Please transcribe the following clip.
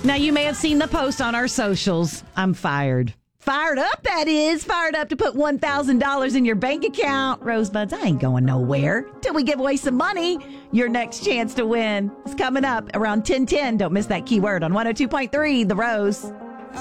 Now, you may have seen the post on our socials. I'm fired. Fired up, that is. Fired up to put $1,000 in your bank account. Rosebuds, I ain't going nowhere till we give away some money. Your next chance to win is coming up around 10:10. Don't miss that keyword on 102.3 The Rose.